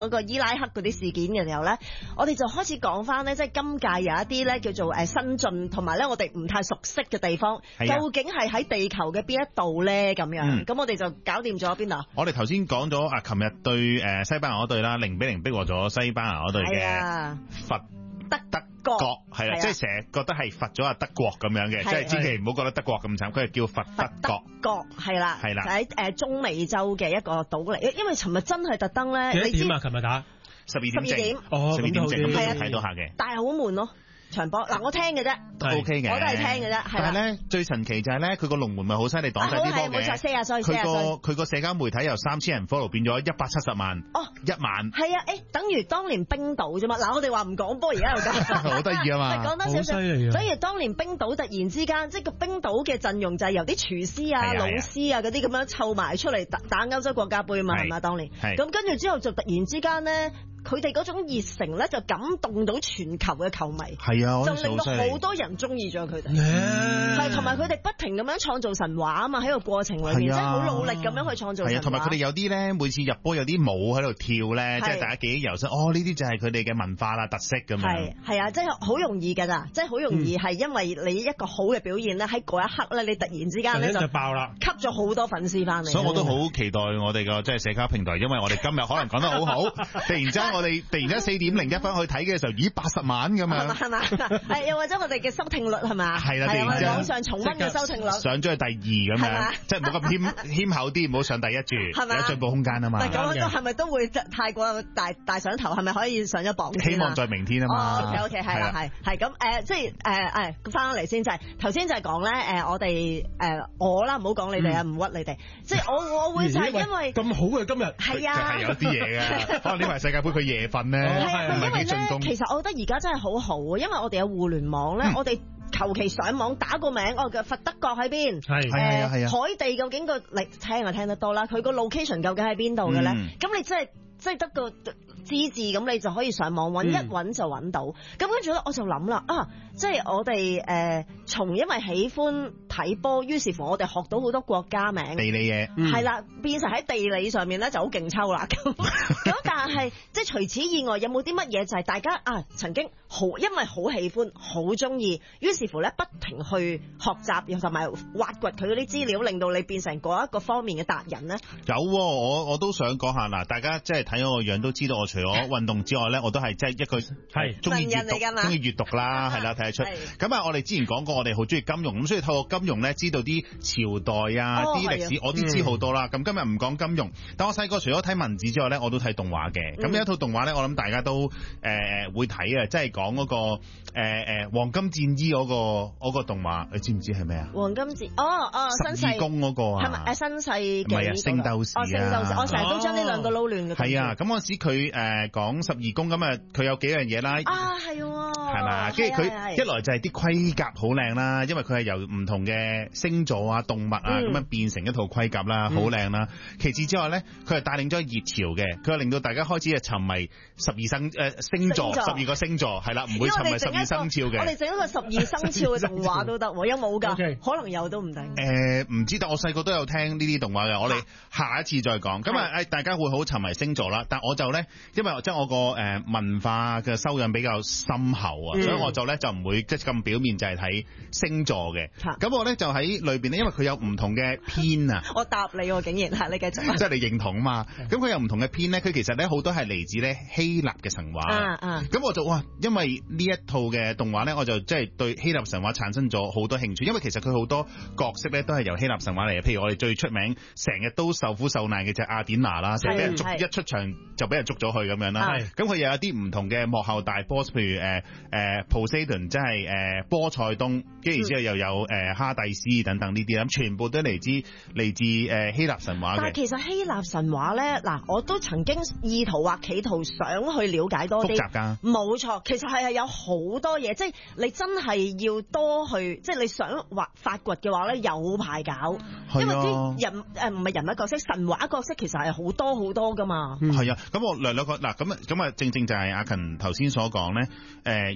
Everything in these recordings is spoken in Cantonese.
嗰個伊拉克嗰啲事件嘅時候咧，我哋就開始講翻咧，即係今屆有一啲咧叫做新進，同埋咧我哋唔太熟悉嘅地方，究竟係喺地球嘅邊一度咧咁樣？咁我哋就搞掂咗邊度？ 我哋頭先講咗啊，琴日對西班牙嗰隊啦，0-0逼和咗西班牙嗰隊嘅佛德國係啦，即係成日覺得係罰咗阿德國咁樣嘅，即係千祈唔好覺得德國咁慘，佢係叫佛德國係啦，喺中美洲嘅一個島嚟，因為尋日真係特登咧， 幾點啊？尋日打 12點， 哦 ，12點正咁都睇到下嘅， 但係好悶咯。場波嗱，我聽嘅啫， 都 OK 嘅， 我都係聽嘅啫。 但係咧最神奇就係咧，佢個龍門咪好犀利擋晒啲波嘅。 冇錯，40歲。 佢個社交媒體由3000人 follow 變咗170萬。哦，1萬。 係啊，等於當年冰島啫嘛。嗱，我哋話唔講波，而家又講。 好得意啊嘛。 講得少少。所以當年冰島突然之間，即係個冰島嘅陣容就係由啲廚師啊、老師啊嗰啲咁樣湊埋出嚟打歐洲國家杯嘛，係嘛？當年。係。咁跟住之後就突然之間咧。佢哋嗰種熱誠咧，就感動到全球嘅球迷， 係啊， 就令到好多人中意咗佢哋，係同埋佢哋不停咁樣創造神話啊嘛，喺個過程裏面，即係好努力咁樣去創造神話。係啊， 同埋佢哋有啲咧，每次入波有啲舞喺度跳咧，即係大家記憶猶新。哦，呢啲就係佢哋嘅文化啦、特色咁樣。 係啊，即係好容易㗎咋，即係好容易係因為你一個好嘅表現咧，喺嗰一刻咧，你突然之間咧就爆啦， 吸咗好多粉絲翻嚟。 所以我都好期待我哋個即係社交平台，因為我哋今日可能講得好好，突然間我哋4:01分去睇嘅時候，咦80萬咁樣， 係嘛？係又或者我哋嘅收聽率係嘛？ 係啦， 我哋網上重溫嘅收聽率上咗去第2咁樣，即係唔好咁謙厚啲，唔好上第1住，有進步空間啊嘛。 咁係咪都會太過大上頭？係咪可以上一榜？ 希望在明天啊嘛。 OK， 係啦，係咁即係翻嚟先就係頭先就係講咧我哋我啦，唔好講你哋啊，唔屈你哋，即係我會就係因為咁好嘅今日係啊， 係有啲嘢嘅，可能呢排世界盃佢夜瞓咧。 因為咧，其實我覺得而家真係好好啊，因為我哋有互聯網咧，我哋求其上網打個名，我嘅佛德國喺邊，係海地究竟你聽就聽得多啦，佢個 location 究竟喺邊度嘅咧？咁你即係得個資字，咁你就可以上網揾一揾就揾到。咁跟住咧，我就諗啦，即係我哋從因為喜歡睇波，於是乎我哋學到好多國家名、 地理嘢， 係啦，變成喺地理上面咧就好勁抽啦。咁但係即係除此以外，有冇啲乜嘢就係大家曾經因為好喜歡、好中意，於是乎咧不停去學習，同埋挖掘佢嗰啲資料，令到你變成嗰一個方面嘅達人咧？ 有，我都想講下嗱，大家即係睇我個樣都知道，我除咗運動之外咧，我都係即係一個係中意閱讀啦，係啦，睇得出。咁我哋之前講過，我哋好中意金融，咁所以透過金融咧，知道啲朝代啊、啲歷史，我都知好多啦。咁今日唔講金融，但我細個除咗睇文字之外咧，我都睇動畫嘅。咁有一套動畫咧，我諗大家都會睇啊，即係講嗰個黃金戰衣嗰個動畫，你知唔知係咩啊？ 黃金戰十二宮嗰個啊，係咪新世紀？ 唔係啊，聖鬥士啊。 聖鬥士，我成日都將呢兩個撈亂嘅。 係啊，咁嗰時佢講十二宮咁啊，佢有幾樣嘢啦。 係喎。係嘛？跟住佢一來就係啲盔甲好靚啦，因為佢係由唔同嘅星座啊、動物啊咁樣變成一套盔甲啦，好靚啦。其次之外咧，佢係帶領咗熱潮嘅，佢係令到大家開始係沉迷星座12個星座係啦，唔會沉迷12生肖嘅。 我哋整一個12生肖嘅動畫都得，有冇㗎？可能有都唔定。 唔知，但我細個都有聽呢啲動畫嘅。我哋下一次再講。咁啊，大家會好沉迷星座啦，但我就咧，因為即係我個文化嘅修養比較深厚。所以我就咧就唔會即係咁表面就係睇星座嘅。咁我咧就喺裏邊咧，因為佢有唔同嘅篇啊。 我答你喎，竟然係你繼續。 即係你認同啊嘛？咁佢有唔同嘅篇咧，佢其實咧好多係嚟自咧希臘嘅神話。咁我就因為呢一套嘅動畫咧，我就即係對希臘神話產生咗好多興趣。因為其實佢好多角色咧都係由希臘神話嚟嘅。譬如我哋最出名，成日都受苦受難嘅就係雅典娜啦，成日俾人捉，一出場就俾人捉咗去咁樣啦。咁佢又有啲唔同嘅幕後大 boss，譬如Poseidon 即係波塞冬，跟住之後又有哈迪斯等等呢啲啦，全部都嚟自希臘神話嘅。 但係其實希臘神話咧，嗱我都曾經意圖或企圖想去了解多啲。複雜㗎。冇錯，其實係有好多嘢，即係你真係要多去，即係你想發掘嘅話咧，有排搞。因為啲人唔係人物角色，神話角色其實係好多好多㗎嘛。 係啊，咁我略個嗱咁啊，正就係阿勤頭先所講咧，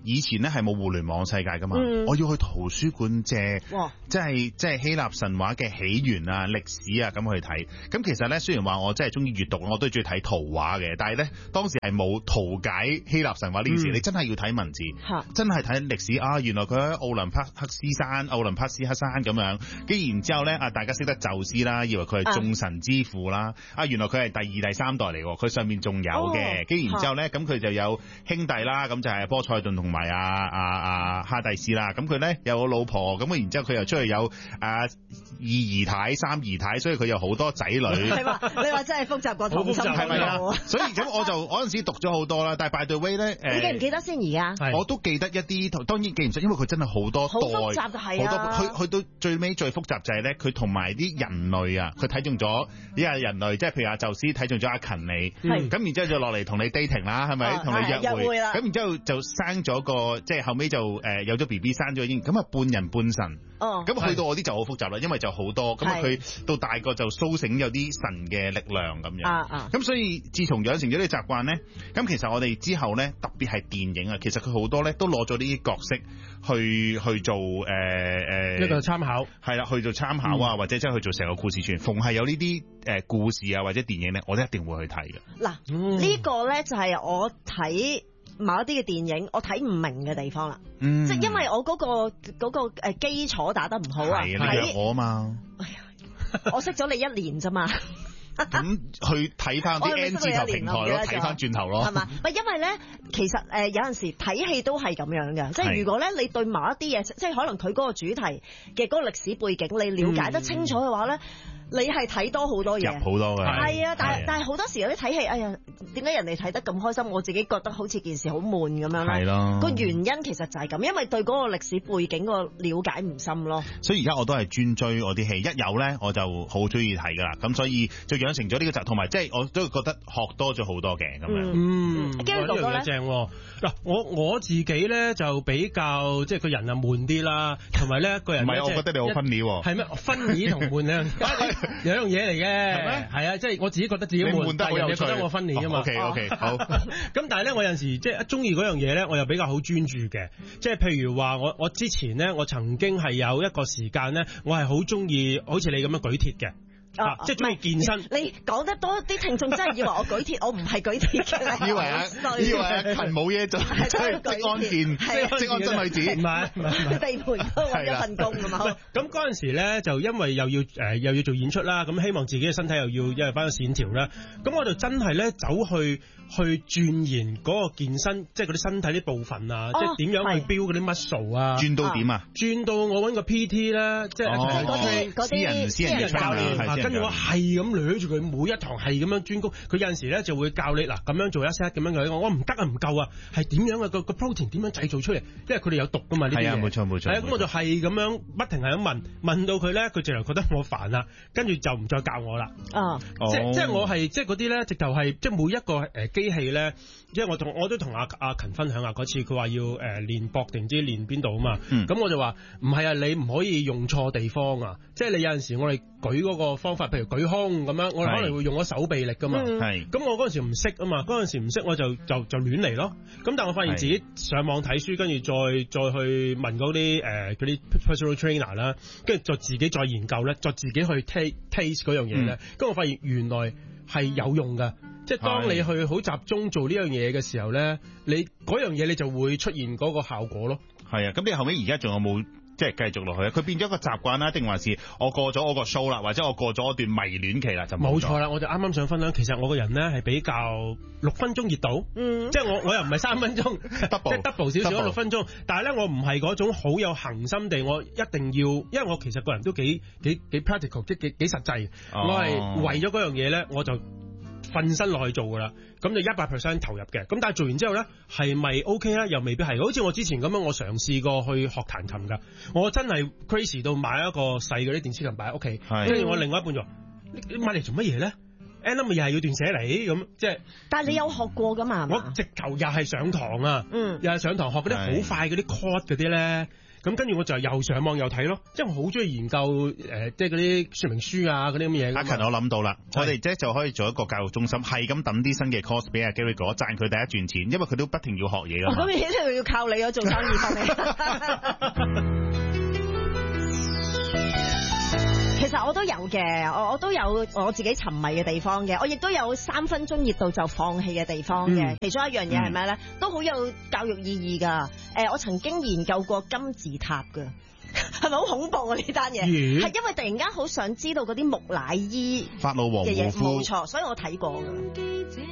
以前咧係冇互聯網世界噶嘛，我要去圖書館借，即係希臘神話嘅起源啊、歷史啊咁去睇。咁其實咧雖然話我真係中意閱讀，我都中意睇圖畫嘅，但係咧當時係冇圖解希臘神話呢件事，你真係要睇文字，真係睇歷史啊！原來佢喺奧林匹斯克山咁樣，跟住然之後咧大家識得宙斯啦，以為佢係眾神之父啦，原來佢係第二、第三代嚟喎，佢上面仲有嘅，跟住然之後咧咁佢就有兄弟啦，咁就係波塞頓同埋哈迪斯啦，咁佢咧有個老婆，咁然之後佢又出去有二姨太、三姨太，所以佢有好多仔女。 係嘛？你話真係複雜過童心係咪啊？ 所以咁我就嗰陣時讀咗好多啦，但係 by the way 咧， 你記唔記得先而家？我都記得一啲，當然記唔出，因為佢真係好多代，好複雜係啊。去到最尾最複雜就係咧，佢同埋啲人類啊，佢睇中咗呢個人類，即係譬如阿宙斯睇中咗阿勤你，咁然之後就落嚟同你 dating 啦，係咪？同你約會啦，咁然之後就生咗個，即係後尾就有咗 BB 生咗已經，咁啊半人半神。咁去到我啲就好複雜啦，因為就好多，咁佢到大個就甦醒有啲神嘅力量咁樣。咁所以自從養成咗呢個習慣咧，咁其實我哋之後咧，特別係電影啊，其實佢好多咧都攞咗呢啲角色去做一個參考， 係啦，去做參考啊，或者即係去做成個故事串。逢係有呢啲故事啊或者電影咧，我都一定會去睇嘅。 嗱，呢個咧就係我睇某一啲嘅電影，我睇唔明嘅地方啦。即係因為我嗰個基礎打得唔好啊。 係你約我啊嘛。 我識咗你1年咋嘛。 咁去睇翻啲 N 字頭平台咯，睇翻轉頭咯，係嘛？ 唔係因為咧，其實有陣時睇戲都係咁樣嘅，即係如果咧你對某一啲嘢，即係可能佢嗰個主題嘅嗰個歷史背景，你了解得清楚嘅話咧，你係睇多好多嘢， 入好多嘅。 係啊，但係好多時有啲睇戲，哎呀，點解人哋睇得咁開心，我自己覺得好似件事好悶咁樣咧？係咯。個原因其實就係咁，因為對嗰個歷史背景個了解唔深咯。 所以而家我都係專追我啲戲，一有咧我就好中意睇噶啦。咁所以就養成咗呢個習，同埋即係我都覺得學多咗好多嘅咁樣。 跟住講咧， 正嗱，我自己咧就比較即係個人啊悶啲啦，同埋咧個人唔係， 我覺得你好分裂喎。 係咩？分裂同悶兩樣嘢嚟嘅，係咩？係啊，即係我自己覺得自己悶，但係人哋覺得我分裂啊嘛。 OK， 好。 咁但係咧，我有陣時即係中意嗰樣嘢咧，我又比較好專注嘅。即係譬如話，我之前咧，我曾經係有一個時間咧，我係好中意好似你咁樣舉鐵嘅。即係中意健身。 你講得多啲聽眾真係以為我舉鐵，我唔係舉鐵嘅。 以為阿勤冇嘢做，職安健，職安真女子。唔係地盤都揾一份工㗎嘛。 咁嗰陣時咧，就因為又要做演出啦，咁希望自己嘅身體又要因為翻個線條啦，咁我就真係咧走去鑽研嗰個健身，即係嗰啲身體啲部分啊，即係點樣去 build 嗰啲 muscle 啊。 轉到點啊？ 轉到我揾個 PT 啦，即係私人教練。 跟住我係咁捋住佢，每一堂係咁樣專攻。佢有陣時咧就會教你嗱咁樣做一 set 咁樣嘅。我唔得啊，唔夠啊，係點樣啊？個 protein 點樣製造出嚟？因為佢哋有毒噶嘛呢啲嘢。係啊，冇錯。係啊，咁我就係咁樣不停係咁問到佢咧，佢直頭覺得我煩啦，跟住就唔再教我啦。即係我係即係嗰啲咧，直頭係即係每一個機器咧，因為我都同阿勤分享啊嗰次，佢話要練膊定唔知練邊度啊嘛。咁我就話唔係啊，你唔可以用錯地方啊。即係你有陣時我哋舉嗰個方法，譬如舉胸咁樣，我哋可能會用咗手臂力噶嘛。咁我嗰陣時唔識啊嘛，嗰陣時唔識我就亂嚟咯。咁但我發現自己上網睇書，跟住再去問嗰啲 personal trainer 啦，跟住就自己再研究咧，再自己去 taste 嗰樣嘢咧。咁我發現原來係有用噶，即係當你去好集中做呢樣嘢嘅時候咧，你嗰樣嘢你就會出現嗰個效果咯。 係啊，咁你後尾而家仲有冇？即係繼續落去，佢變咗一個習慣啦，定還是我過咗我個 show 啦，或者我過咗一段迷戀期啦，就冇錯啦。我就啱啱想分享，其實我個人咧係比較6分鐘熱度，即係我又唔係3分鐘，即係 double 少少6分鐘。但係咧，我唔係嗰種好有恒心地，我一定要，因為我其實個人都幾 practical， 即係幾實際。我係為咗嗰樣嘢咧，我就瞓身落去做噶啦，咁就100% 投入嘅。咁但係做完之後咧，係咪 OK 咧？又未必係。好似我之前咁樣，我嘗試過去學彈琴噶，我真係 crazy 到買一個細嗰啲電子琴擺喺屋企，跟住我另外一半就話：你買嚟做乜嘢咧？end up 咪又係要斷捨離咁，即係。但係你有學過噶嘛？我直頭又係上堂啊，又係上堂學嗰啲好快嗰啲 chord 嗰啲咧。 咁跟住我就又上網又睇咯，即係我好中意研究即係嗰啲說明書啊嗰啲咁嘢。 阿勤，我諗到啦，我哋即係就可以做一個教育中心，係咁抌啲新嘅 course 俾阿 Gary 哥，賺佢第一賺錢，因為佢都不停要學嘢㗎嘛。咁一定要靠你啊，做生意方面。其實我都有嘅，我都有我自己沉迷嘅地方嘅，我亦都有3分鐘熱度就放棄嘅地方嘅。其中一樣嘢係咩咧？都好有教育意義㗎。我曾經研究過金字塔㗎，係咪好恐怖啊？呢單嘢係因為突然間好想知道嗰啲木乃伊法老王嘅嘢， 冇錯，所以我睇過㗎。